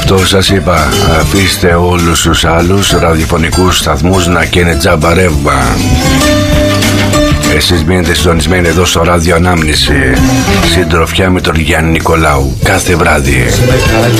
αυτό σας είπα. Αφήστε όλους τους άλλους ραδιοφωνικούς σταθμούς να καίνε τζάμπα ρεύμα. Εσείς μείνετε συντονισμένοι εδώ στο Ράδιο Ανάμνηση. Συντροφιά με τον Γιάννη Νικολάου κάθε βράδυ.